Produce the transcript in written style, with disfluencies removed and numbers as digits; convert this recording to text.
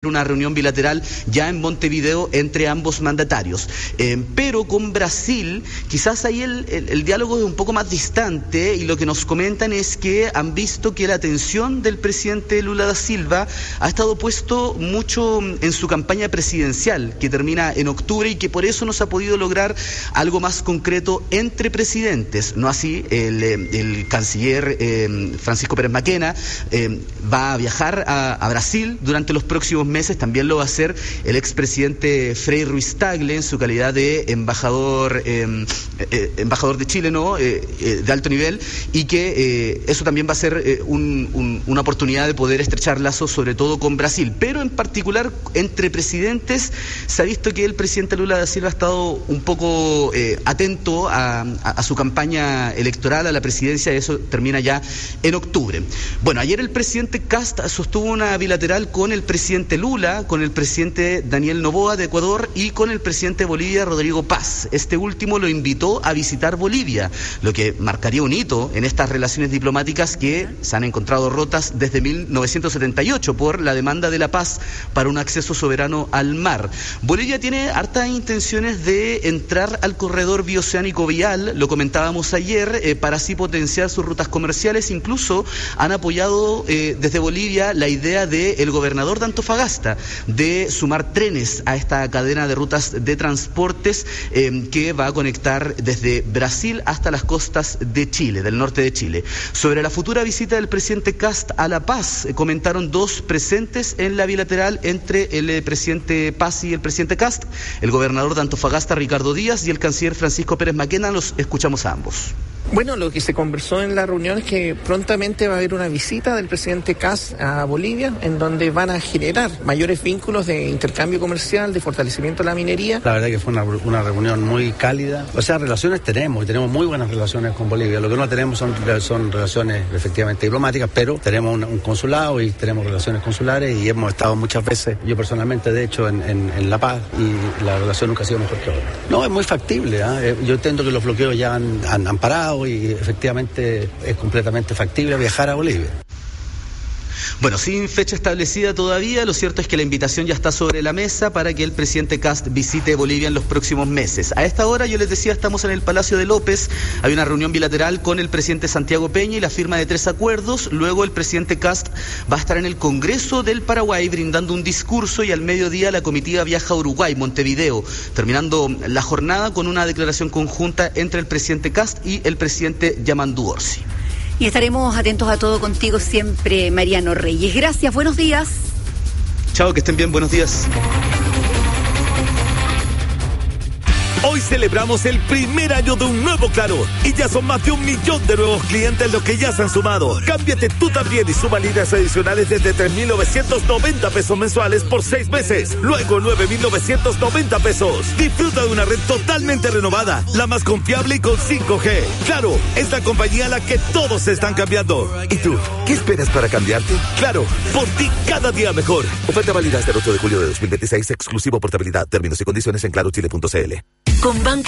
una reunión bilateral ya en Montevideo entre ambos mandatarios. Pero con Brasil, quizás ahí el diálogo es un poco más distante, y lo que nos comentan es que han visto que la atención del presidente Lula da Silva ha estado puesto mucho en su campaña presidencial, que termina en octubre, y que por eso no se ha podido lograr algo más concreto entre presidentes. No así el canciller Francisco Pérez Maquena va a viajar a Brasil durante los próximos meses. También lo va a hacer el expresidente Frei Ruiz Tagle en su calidad de embajador de Chile, ¿no? De alto nivel, y que eso también va a ser una oportunidad de poder estrechar lazos, sobre todo con Brasil. Pero en particular entre presidentes se ha visto que el presidente Lula da Silva ha estado un poco atento a su campaña electoral, a la presidencia, y eso termina ya en octubre. Bueno, ayer el presidente Kast sostuvo una bilateral con el presidente Lula, con el presidente Daniel Noboa de Ecuador y con el presidente de Bolivia, Rodrigo Paz. Este último lo invitó a visitar Bolivia, lo que marcaría un hito en estas relaciones diplomáticas que se han encontrado rotas desde 1978 por la demanda de la paz para un acceso soberano al mar. Bolivia tiene hartas intenciones de entrar al corredor bioceánico vial, lo comentábamos ayer, para así potenciar sus rutas comerciales. Incluso han apoyado desde Bolivia la idea del gobernador de Antofagasta de sumar trenes a esta cadena de rutas de transportes que va a conectar desde Brasil hasta las costas de Chile, del norte de Chile. Sobre la futura visita del presidente Kast a La Paz, comentaron dos presentes en la bilateral entre el presidente Paz y el presidente Kast, el gobernador de Antofagasta, Ricardo Díaz, y el canciller Francisco Pérez Maquena. Los escuchamos a ambos. Bueno, lo que se conversó en la reunión es que prontamente va a haber una visita del presidente Kast a Bolivia, en donde van a generar mayores vínculos de intercambio comercial, de fortalecimiento de la minería. La verdad que fue una reunión muy cálida. O sea, relaciones tenemos muy buenas relaciones con Bolivia. Lo que no tenemos son relaciones efectivamente diplomáticas, pero tenemos un consulado y tenemos relaciones consulares, y hemos estado muchas veces, yo personalmente de hecho, en La Paz, y la relación nunca ha sido mejor que ahora. No, es muy factible, ¿eh? Yo entiendo que los bloqueos ya han parado, y efectivamente es completamente factible viajar a Bolivia. Bueno, sin fecha establecida todavía, lo cierto es que la invitación ya está sobre la mesa para que el presidente Kast visite Bolivia en los próximos meses. A esta hora, yo les decía, estamos en el Palacio de López. Hay una reunión bilateral con el presidente Santiago Peña y la firma de 3 acuerdos. Luego el presidente Kast va a estar en el Congreso del Paraguay brindando un discurso, y al mediodía la comitiva viaja a Uruguay, Montevideo, terminando la jornada con una declaración conjunta entre el presidente Kast y el presidente Yamandu Orsi. Y estaremos atentos a todo contigo siempre, Mariano Reyes. Gracias, buenos días. Chao, que estén bien, buenos días. Hoy celebramos el primer año de un nuevo Claro, y ya son más de 1 millón de nuevos clientes los que ya se han sumado. Cámbiate tú también y suma líneas adicionales desde 3,990 pesos mensuales por 6 meses. Luego 9,990 pesos. Disfruta de una red totalmente renovada, la más confiable y con 5G. Claro, es la compañía a la que todos se están cambiando. ¿Y tú? ¿Qué esperas para cambiarte? Claro, por ti cada día mejor. Oferta válida hasta el 8 de julio de 2026, exclusivo portabilidad. Términos y condiciones en clarochile.cl. Con Banco